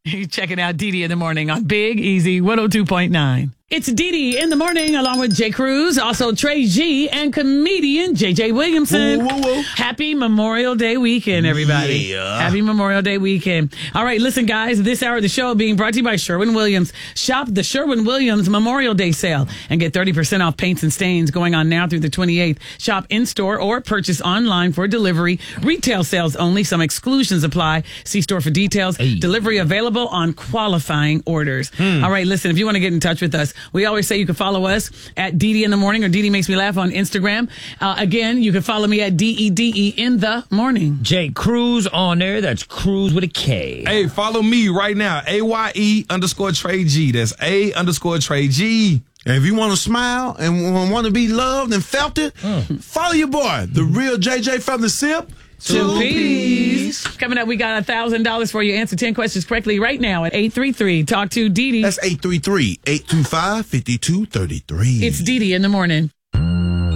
You're checking out Dee Dee in the morning on Big Easy 102.9. It's Dee Dee in the morning along with Jay Cruz, also Trey G, and comedian JJ Williamson. Whoa, whoa, whoa. Happy Memorial Day weekend, everybody. Yeah. Happy Memorial Day weekend. All right, listen, guys, this hour of the show being brought to you by Sherwin-Williams. Shop the Sherwin-Williams Memorial Day sale and get 30% off paints and stains going on now through the 28th. Shop in-store or purchase online for delivery. Retail sales only. Some exclusions apply. See store for details. Hey. Delivery available on qualifying orders. All right, listen, if you want to get in touch with us, we always say you can follow us at Dee Dee in the morning or Dee Dee Makes Me Laugh on Instagram. Again, you can follow me at DEDE in the morning. Jay Cruz on there. That's Cruz with a K. Hey, follow me right now. AYE_Trey G. That's A_Trey G. And if you want to smile and want to be loved and felt it, follow your boy, the real JJ from the SIP. Two P's. Coming up, we got $1,000 for you. Answer 10 questions correctly right now at 833. Talk to Dee Dee. That's 833-825-5233. It's Dee Dee in the morning.